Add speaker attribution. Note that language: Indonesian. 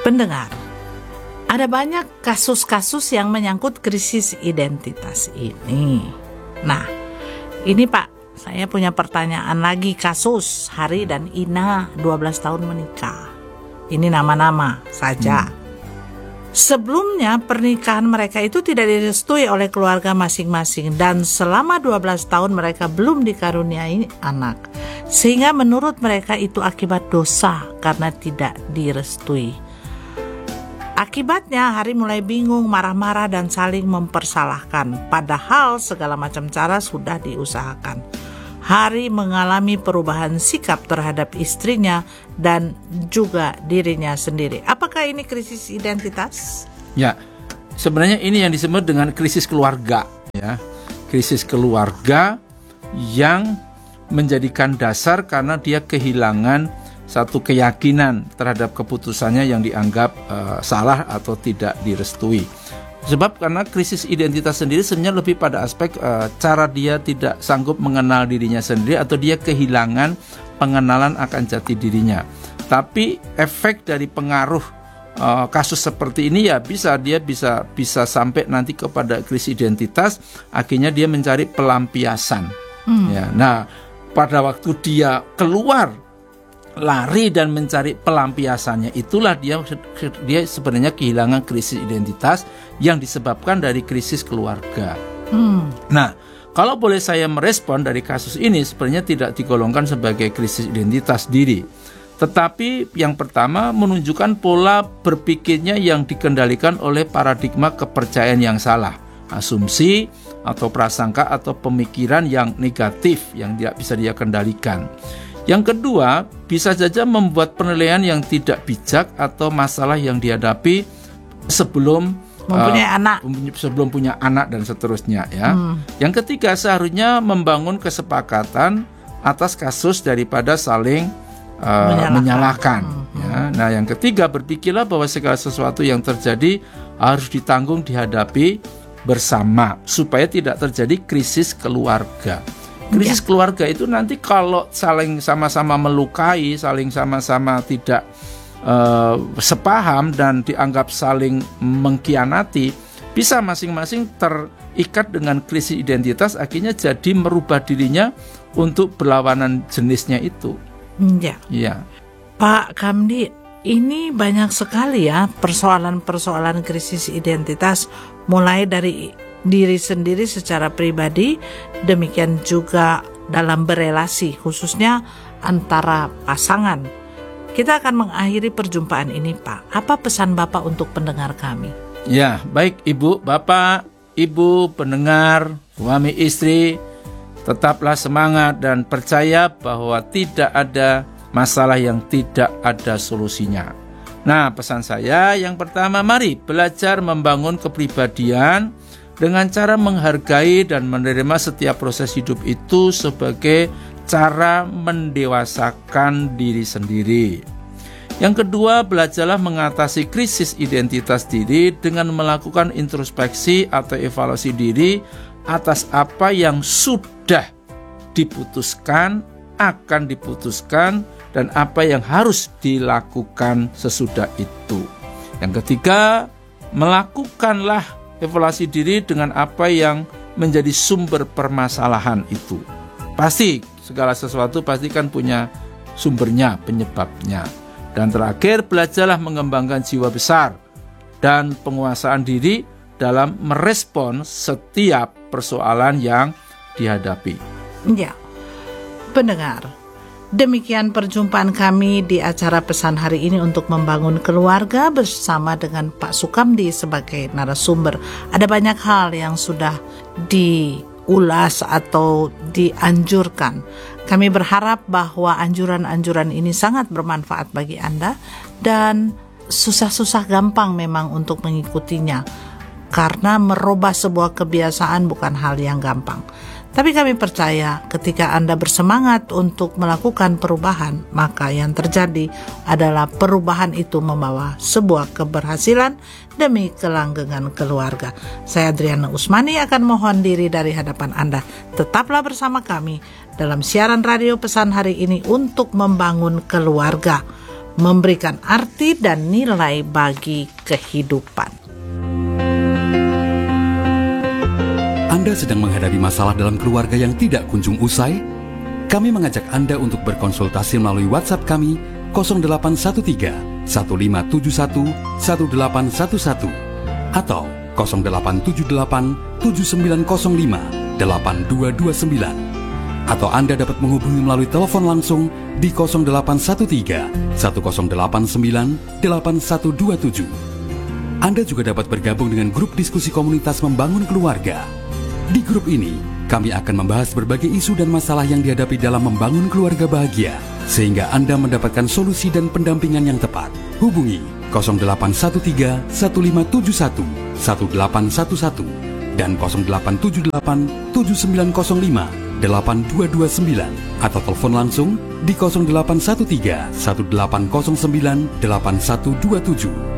Speaker 1: Pendengar, ada banyak kasus-kasus yang menyangkut krisis identitas ini. Nah, ini Pak, saya punya pertanyaan lagi. Kasus Hari dan Ina 12 tahun menikah. Ini nama-nama saja. Sebelumnya pernikahan mereka itu tidak direstui oleh keluarga masing-masing, dan selama 12 tahun mereka belum dikaruniai anak. Sehingga menurut mereka itu akibat dosa karena tidak direstui. Akibatnya Hari mulai bingung, marah-marah dan saling mempersalahkan. Padahal segala macam cara sudah diusahakan. Hari mengalami perubahan sikap terhadap istrinya dan juga dirinya sendiri. Apakah ini krisis identitas?
Speaker 2: Ya, sebenarnya ini yang disebut dengan krisis keluarga, ya. Krisis keluarga yang menjadikan dasar karena dia kehilangan satu keyakinan terhadap keputusannya yang dianggap salah atau tidak direstui. Sebab karena krisis identitas sendiri sebenarnya lebih pada aspek cara dia tidak sanggup mengenal dirinya sendiri atau dia kehilangan pengenalan akan jati dirinya. Tapi efek dari pengaruh kasus seperti ini ya dia bisa sampai nanti kepada krisis identitas. Akhirnya dia mencari pelampiasan. Ya, nah pada waktu dia keluar lari dan mencari pelampiasannya, itulah dia sebenarnya kehilangan krisis identitas yang disebabkan dari krisis keluarga. Nah, kalau boleh saya merespon dari kasus ini, sebenarnya tidak digolongkan sebagai krisis identitas diri. Tetapi yang pertama menunjukkan pola berpikirnya yang dikendalikan oleh paradigma kepercayaan yang salah, asumsi atau prasangka atau pemikiran yang negatif yang tidak bisa dia kendalikan. Yang kedua, bisa saja membuat penilaian yang tidak bijak atau masalah yang dihadapi sebelum punya anak dan seterusnya, ya. Yang ketiga, seharusnya membangun kesepakatan atas kasus daripada saling menyalahkan. Ya. Nah, yang ketiga, berpikirlah bahwa segala sesuatu yang terjadi harus ditanggung, dihadapi bersama supaya tidak terjadi krisis keluarga. Krisis keluarga itu nanti kalau saling sama-sama melukai, saling sama-sama tidak sepaham dan dianggap saling mengkhianati, bisa masing-masing terikat dengan krisis identitas, akhirnya jadi merubah dirinya untuk berlawanan jenisnya itu. Ya.
Speaker 1: Pak Kamdi, ini banyak sekali ya persoalan-persoalan krisis identitas, mulai dari diri sendiri secara pribadi, demikian juga dalam berelasi, khususnya antara pasangan. Kita akan mengakhiri perjumpaan ini, Pak. Apa pesan Bapak untuk pendengar kami?
Speaker 2: Ya, baik Ibu, Bapak, Ibu, pendengar, suami istri, tetaplah semangat dan percaya bahwa tidak ada masalah yang tidak ada solusinya. Nah, pesan saya yang pertama, mari belajar membangun kepribadian dengan cara menghargai dan menerima setiap proses hidup itu sebagai cara mendewasakan diri sendiri. Yang kedua, belajarlah mengatasi krisis identitas diri dengan melakukan introspeksi atau evaluasi diri atas apa yang sudah diputuskan, akan diputuskan, dan apa yang harus dilakukan sesudah itu. Yang ketiga, melakukanlah evaluasi diri dengan apa yang menjadi sumber permasalahan itu. Pasti segala sesuatu pasti kan punya sumbernya, penyebabnya. Dan terakhir, belajarlah mengembangkan jiwa besar dan penguasaan diri dalam merespon setiap persoalan yang dihadapi.
Speaker 1: Ya, pendengar, demikian perjumpaan kami di acara Pesan Hari ini untuk membangun keluarga bersama dengan Pak Sukamdi sebagai narasumber. Ada banyak hal yang sudah diulas atau dianjurkan. Kami berharap bahwa anjuran-anjuran ini sangat bermanfaat bagi Anda, dan susah-susah gampang memang untuk mengikutinya, karena merubah sebuah kebiasaan bukan hal yang gampang. Tapi kami percaya ketika Anda bersemangat untuk melakukan perubahan, maka yang terjadi adalah perubahan itu membawa sebuah keberhasilan demi kelanggengan keluarga. Saya Adriana Usmani akan mohon diri dari hadapan Anda. Tetaplah bersama kami dalam siaran radio Pesan Hari ini untuk membangun keluarga. memberikan arti dan nilai bagi kehidupan.
Speaker 3: Anda sedang menghadapi masalah dalam keluarga yang tidak kunjung usai? Kami mengajak Anda untuk berkonsultasi melalui WhatsApp kami 0813 1571 1811 atau 0878 7905 8229, atau Anda dapat menghubungi melalui telepon langsung di 0813 1089 8127. Anda juga dapat bergabung dengan grup diskusi komunitas membangun keluarga. Di grup ini, kami akan membahas berbagai isu dan masalah yang dihadapi dalam membangun keluarga bahagia, sehingga Anda mendapatkan solusi dan pendampingan yang tepat. Hubungi 0813 1571 1811 dan 0878 7905 8229, atau telepon langsung di 0813 1809 8127.